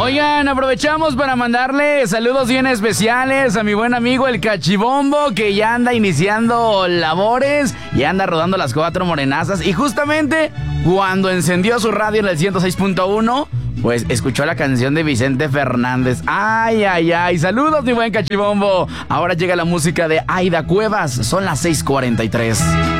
Oigan, aprovechamos para mandarle saludos bien especiales a mi buen amigo el Cachibombo, que ya anda iniciando labores y anda rodando las 4 morenazas. Y justamente cuando encendió su radio en el 106.1, pues escuchó la canción de Vicente Fernández. Ay, ay, ay, saludos mi buen Cachibombo. Ahora llega la música de Aida Cuevas, son las 6:43.